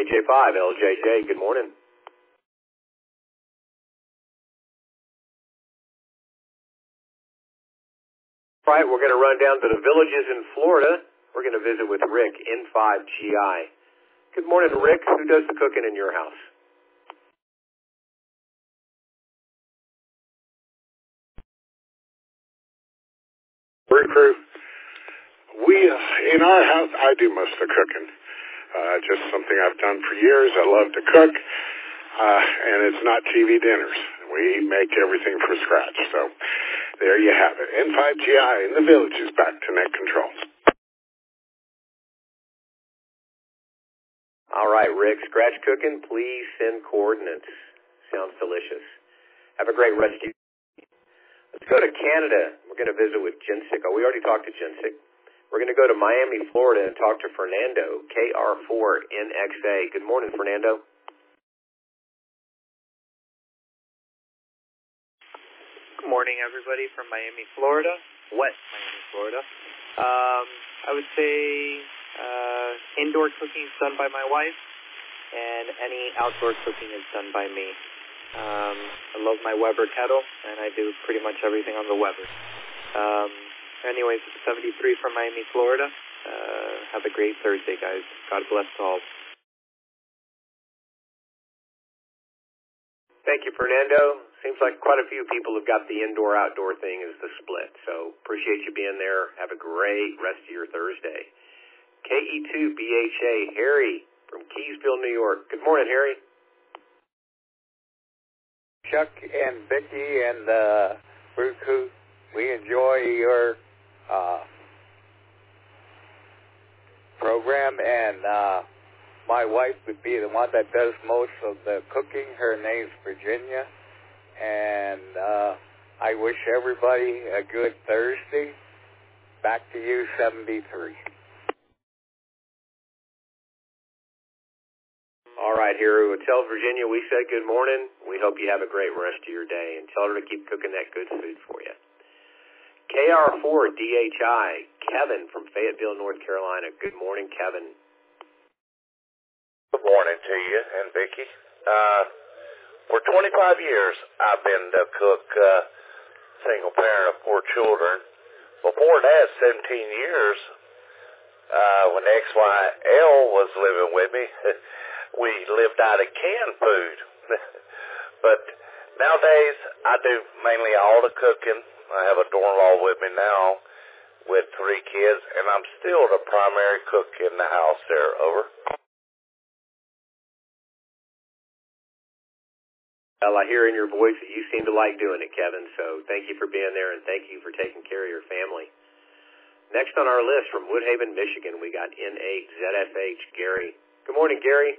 KJ5, LJJ, good morning. All right, we're going to run down to the villages in Florida. We're going to visit with Rick, N5GI. Good morning, Rick. Who does the cooking in your house? Brew crew. In our house, I do most of the cooking. Just something I've done for years. I love to cook, and it's not TV dinners. We make everything from scratch. So there you have it. N5GI in the villages, back to net control. All right, Rick, scratch cooking, please send coordinates. Sounds delicious. Have a great rest of your day. Let's go to Canada. We're going to visit with Jensik. Oh, we already talked to Jensik. We're going to go to Miami, Florida, and talk to Fernando, KR4NXA. Good morning, Fernando. Good morning, everybody, from Miami, Florida, West Miami, Florida. I would say indoor cooking is done by my wife, and any outdoor cooking is done by me. I love my Weber kettle, and I do pretty much everything on the Weber. Anyways, 73 from Miami, Florida. Have a great Thursday, guys. God bless all. Thank you, Fernando. Seems like quite a few people have got the indoor-outdoor thing as the split, so appreciate you being there. Have a great rest of your Thursday. KE2BHA, Harry from Keysville, New York. Good morning, Harry. Chuck and Vicki and Brew Crew, we enjoy your program, and my wife would be the one that does most of the cooking. Her name's Virginia, and I wish everybody a good Thursday. Back to you, 73. All right, Harry. Well, tell Virginia we said good morning. We hope you have a great rest of your day, and tell her to keep cooking that good food for you. KR4DHI, Kevin from Fayetteville, North Carolina. Good morning, Kevin. Good morning to you and Vicki. For 25 years, I've been the cook, single parent of 4 children. Before that, 17 years, when XYL was living with me, we lived out of canned food. But nowadays, I do mainly all the cooking. I have a daughter-in-law with me now with 3 kids, and I'm still the primary cook in the house there. Over. Well, I hear in your voice that you seem to like doing it, Kevin, so thank you for being there, and thank you for taking care of your family. Next on our list from Woodhaven, Michigan, we got N8ZFH, Gary. Good morning, Gary.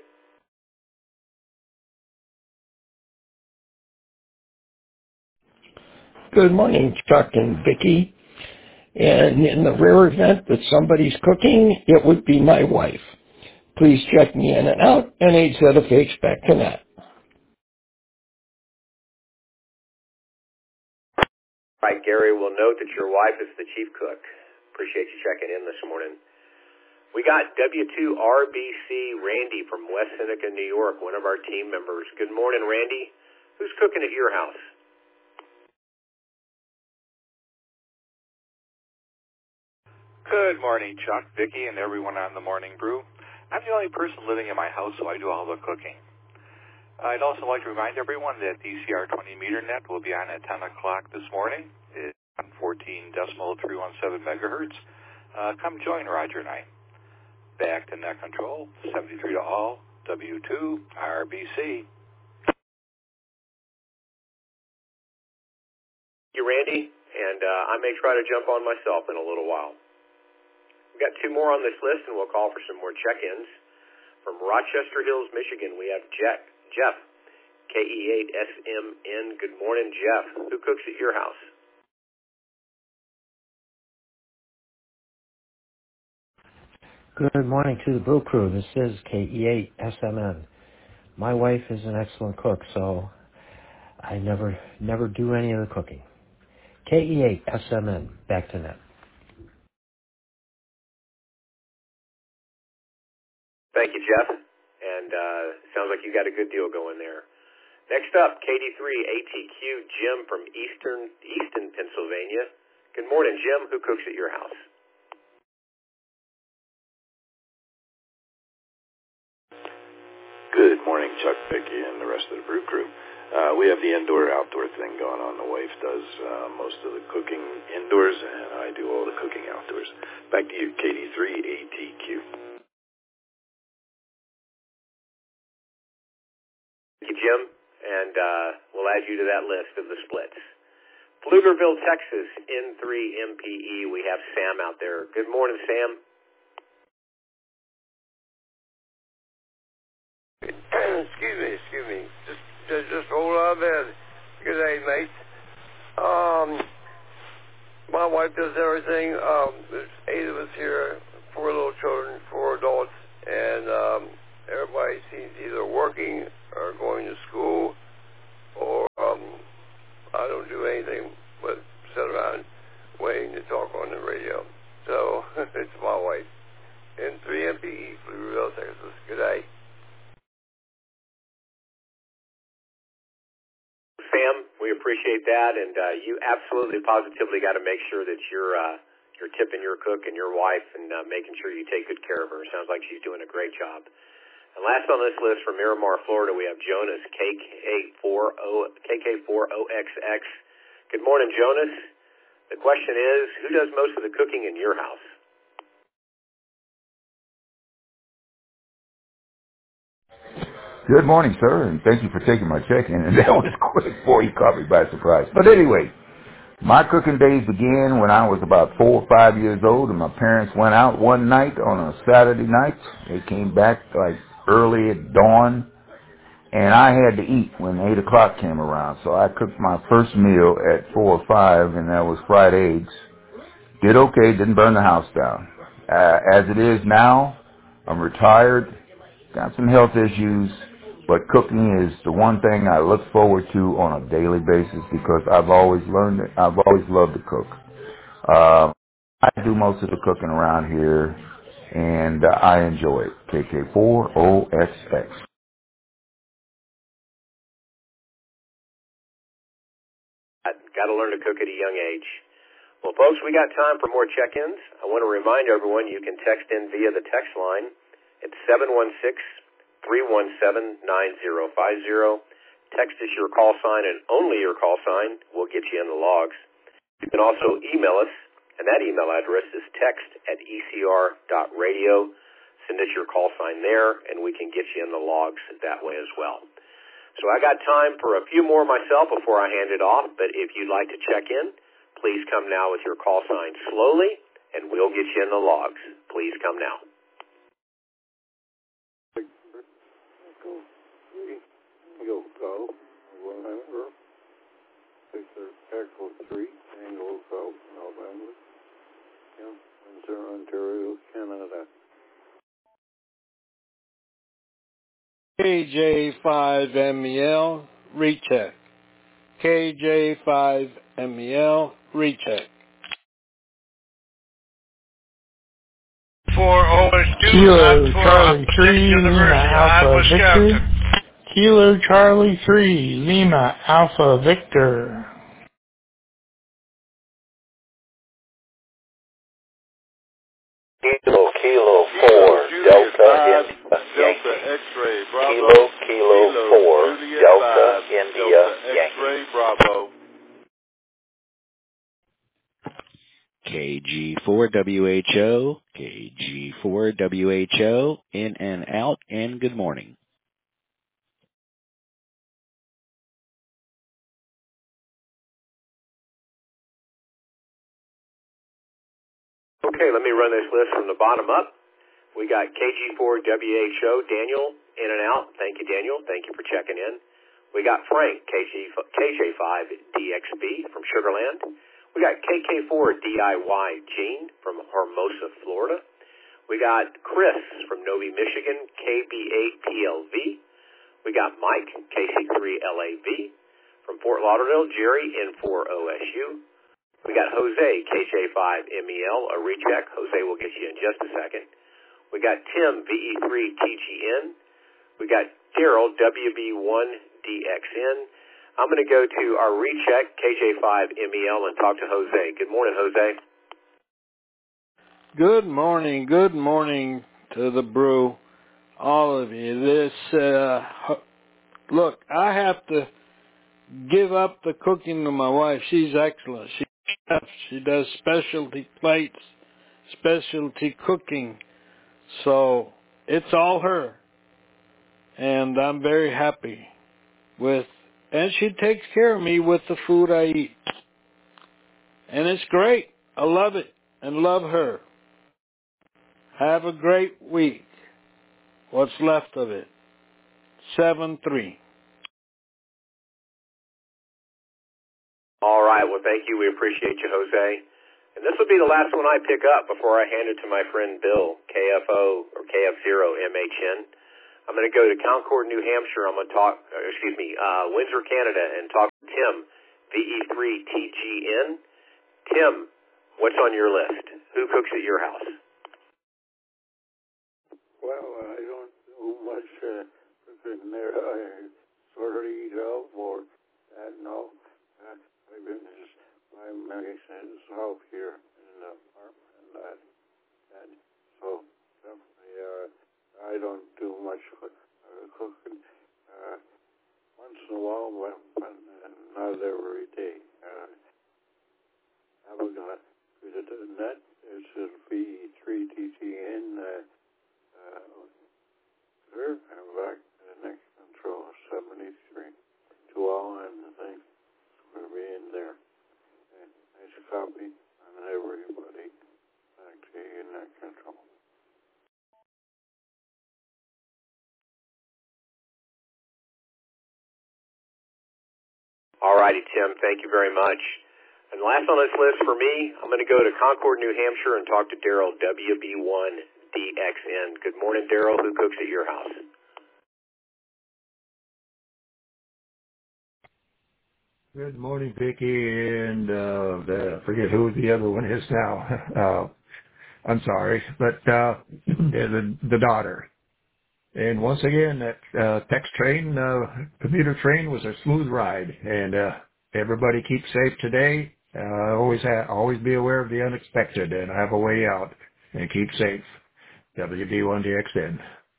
Good morning, Chuck and Vicki. And in the rare event that somebody's cooking, it would be my wife. Please check me in and out, N8ZFH back to net. All right, Gary, we'll note that your wife is the chief cook. Appreciate you checking in this morning. We got W2RBC Randy from West Seneca, New York, one of our team members. Good morning, Randy. Who's cooking at your house? Good morning, Chuck, Vicki, and everyone on the Morning Brew. I'm the only person living in my house, so I do all the cooking. I'd also like to remind everyone that DCR 20 meter net will be on at 10 o'clock this morning. It's on 14.317 megahertz. Come join Roger and I. Back to net control, 73 to all, W2 RBC. You, Randy, and I may try to jump on myself in a little while. We've got 2 more on this list, and we'll call for some more check-ins. From Rochester Hills, Michigan, we have Jeff, KE8SMN. Good morning, Jeff. Who cooks at your house? Good morning to the Brew Crew. This is KE8SMN. My wife is an excellent cook, so I never do any of the cooking. KE8SMN, back to net. Thank you, Jeff. And and sounds like you got a good deal going there. Next up, KD3 ATQ Jim from Easton, Pennsylvania. Good morning, Jim. Who cooks at your house? Good morning, Chuck, Vicky, and the rest of the Brew Crew. We have the indoor-outdoor thing going on. The wife does most of the cooking indoors, and I do all the cooking outdoors. Back to you, KD3 ATQ. Thank you, Jim, and we'll add you to that list of the splits. Pflugerville, Texas, N3 MPE. We have Sam out there. Good morning, Sam. Excuse me. Just roll out of bed. Good day, mate. My wife does everything. There's 8 of us here, 4 little children, 4 adults, and everybody seems either working or going to school, or I don't do anything but sit around waiting to talk on the radio. So it's my wife. N3 MPE, Pflugerville, Texas. Good day. Sam, we appreciate that, and you absolutely, positively got to make sure that you're tipping your cook and your wife and making sure you take good care of her. Sounds like she's doing a great job. And last on this list from Miramar, Florida, we have Jonas, KK4OXX. Good morning, Jonas. The question is, who does most of the cooking in your house? Good morning, sir, and thank you for taking my check-in. And that was quick, boy, you caught me by surprise. But anyway, my cooking days began when I was about 4 or 5 years old, and my parents went out one night on a Saturday night. They came back like early at dawn, and I had to eat when 8 o'clock came around. So I cooked my first meal at 4 or 5, and that was fried eggs. Did okay, didn't burn the house down. As it is now, I'm retired, got some health issues, but cooking is the one thing I look forward to on a daily basis because I've always loved to cook. I do most of the cooking around here, and I enjoy it. KK4OXX. Got to learn to cook at a young age. Well, folks, we got time for more check-ins. I want to remind everyone you can text in via the text line at 716-317-9050. Text us your call sign and only your call sign. We'll get you in the logs. You can also email us, and that email address is text@ecr.radio. Send us your call sign there, and we can get you in the logs that way as well. So I got time for a few more myself before I hand it off, but if you'd like to check in, please come now with your call sign slowly, and we'll get you in the logs. Please come now. Go. 100. Victor Echo 3, Anglo South, Alabama. Windsor, Ontario, Canada. KJ5MEL, recheck. KJ5MEL, recheck. 402, Kilo Charlie 3, Lima Alpha Victor. Kilo Charlie 3, Lima Alpha Victor. Kilo 4, Delta India X-ray, Bravo. Kilo 4, Delta India Yankee. Bravo. KG4WHO, KG4WHO, in and out, and good morning. Okay, let me run this list from the bottom up. We got KG4WHO, Daniel, in and out. Thank you, Daniel. Thank you for checking in. We got Frank, KJ5DXB from Sugarland. We got KK4DIY, Gene from Hermosa, Florida. We got Chris from Novi, Michigan, KB8PLV. We got Mike, KC3LAV from Fort Lauderdale, Jerry, N4OSU. We got Jose, KJ5MEL, a recheck. Jose will get you in just a second. We got Tim, VE3TGN We got Daryl, WB1DXN. I'm going to go to our recheck, KJ5MEL, and talk to Jose. Good morning, Jose. Good morning to the brew, all of you. Look, I have to give up the cooking to my wife. She's excellent. She does specialty plates, specialty cooking, so it's all her. And I'm very happy and she takes care of me with the food I eat. And it's great. I love it and love her. Have a great week. What's left of it. 7-3. All right. Well, thank you. We appreciate you, Jose. And this will be the last one I pick up before I hand it to my friend Bill, KFO or KF0MHN. I'm going to go to Concord, New Hampshire. I'm going to talk, Windsor, Canada, and talk to Tim, VE3TGN. Tim, what's on your list? Who cooks at your house? Well, I don't do much cooking there. I sort of eat out more. No, I've been just by myself here in the apartment, and so definitely I don't do much cooking. Once in a while, but not every day. I'm going to visit the net. It's VE3TGN. Here, I'm back to the next control, 73. To all and thanks for being there. And nice copy on everybody. Back to you in that control. All righty, Tim. Thank you very much. And last on this list for me, I'm going to go to Concord, New Hampshire, and talk to Daryl, WB1DXN. Good morning, Daryl. Who cooks at your house? Good morning, Vicki, and I forget who the other one is now. I'm sorry, but the daughter. And once again, that commuter train was a smooth ride, and everybody keep safe today. Always be aware of the unexpected and have a way out, and keep safe. WB1DXN.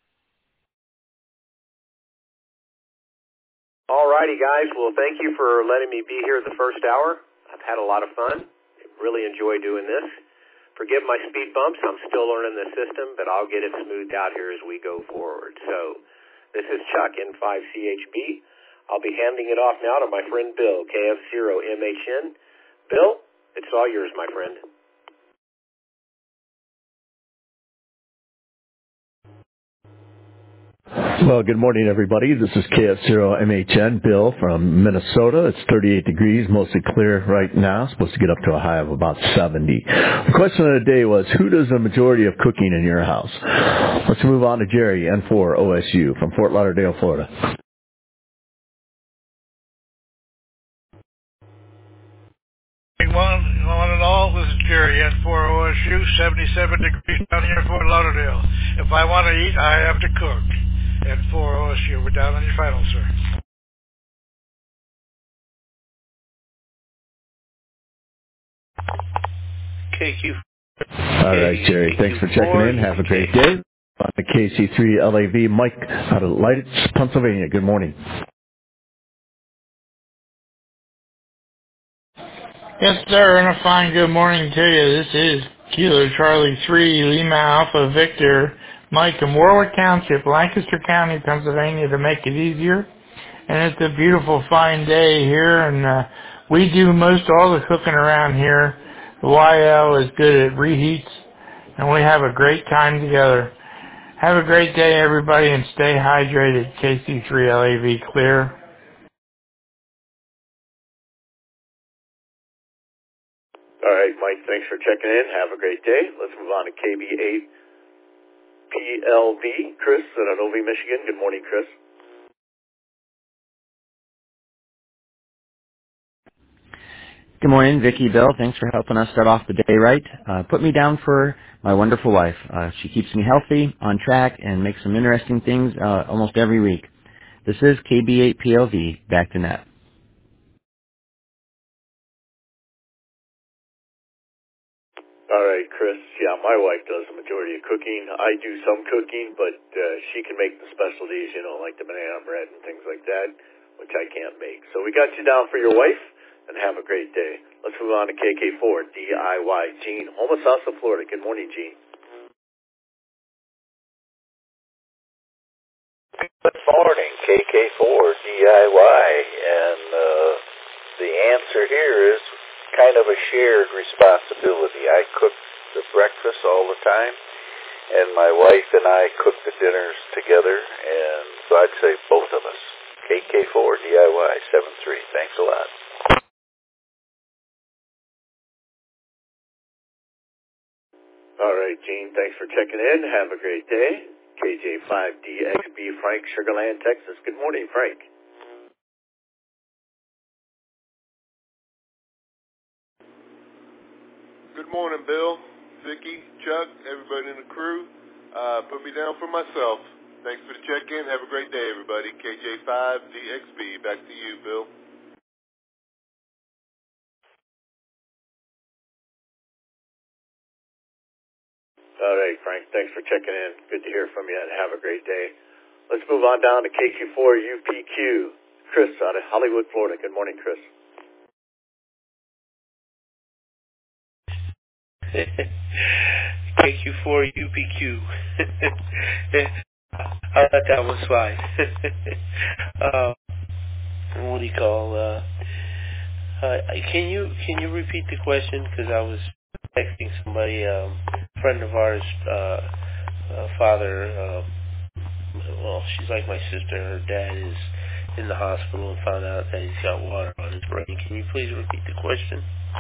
All righty, guys. Well, thank you for letting me be here the first hour. I've had a lot of fun. Really enjoy doing this. Forgive my speed bumps. I'm still learning the system, but I'll get it smoothed out here as we go forward. So this is Chuck, N5CHB. I'll be handing it off now to my friend Bill, KF0MHN. Bill, it's all yours, my friend. Well, good morning, everybody. This is KF0MHN, Bill from Minnesota. It's 38 degrees, mostly clear right now. Supposed to get up to a high of about 70. The question of the day was, who does the majority of cooking in your house? Let's move on to Jerry, N4OSU, from Fort Lauderdale, Florida. One and all, this is Jerry, N4OSU, 77 degrees down here in Fort Lauderdale. If I want to eat, I have to cook. N4OSU, we're down on your final, sir. KQ. All right, Jerry, thanks for checking in. Have a great day. On the KC3LAV, Mike out of Lititz, Pennsylvania. Good morning. Yes, sir, and a fine good morning to you. This is Kilo Charlie 3, Lima Alpha Victor, Mike in Warwick Township, Lancaster County, Pennsylvania, to make it easier. And it's a beautiful, fine day here, and we do most all the cooking around here. The YL is good at reheats, and we have a great time together. Have a great day, everybody, and stay hydrated. KC3LAV clear. All right, Mike, thanks for checking in. Have a great day. Let's move on to KB8PLV. Chris out of Novi, Michigan. Good morning, Chris. Good morning, Vicki, Bill. Thanks for helping us start off the day right. Put me down for my wonderful wife. She keeps me healthy, on track, and makes some interesting things almost every week. This is KB8PLV, back to net. All right, Chris. Yeah, my wife does the majority of cooking. I do some cooking, but she can make the specialties, like the banana bread and things like that, which I can't make. So we got you down for your wife, and have a great day. Let's move on to KK4, DIY. Gene, Homosassa, Florida. Good morning, Gene. Good morning, KK4, DIY. And the answer here is kind of a shared responsibility. I cook the breakfast all the time, and my wife and I cook the dinners together, and so I'd say both of us. KK4, DIY, 73. Thanks a lot. All right, Gene, thanks for checking in. Have a great day. KJ5DXB, Frank, Sugar Land, Texas. Good morning, Frank. Good morning, Bill, Vicki, Chuck, everybody in the crew. Put me down for myself. Thanks for the check-in. Have a great day, everybody. KJ5DXB, back to you, Bill. All right, Frank, thanks for checking in. Good to hear from you, and have a great day. Let's move on down to KQ4UPQ. Chris out of Hollywood, Florida. Good morning, Chris. KQ4UPQ. I thought that was fine. What do you call? Can you repeat the question? Because I was texting somebody, a friend of ours, father. Well, she's like my sister. Her dad is in the hospital and found out that he's got water on his brain. Can you please repeat the question?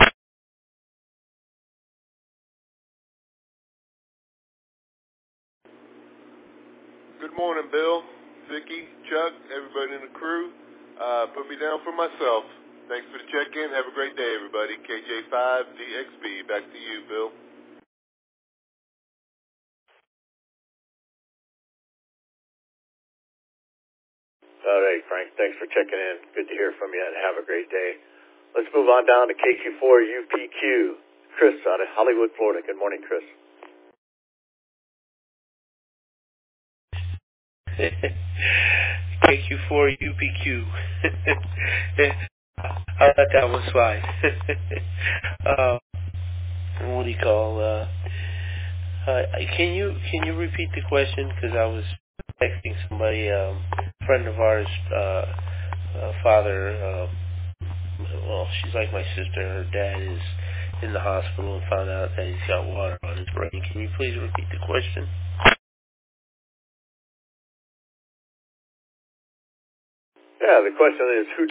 Good morning, Bill, Vicki, Chuck, everybody in the crew. Put me down for myself. Thanks for the check-in. Have a great day, everybody. KJ5DXB, back to you, Bill. All right, Frank, thanks for checking in. Good to hear from you, and have a great day. Let's move on down to KQ4UPQ. Chris out of Hollywood, Florida. Good morning, Chris. KQ4UPQ. I thought that was fine. What do you call? Can you repeat the question? Because I was texting somebody, a friend of ours, father. Well, she's like my sister. Her dad is in the hospital and found out that he's got water on his brain. Can you please repeat the question? Yeah, the question is, who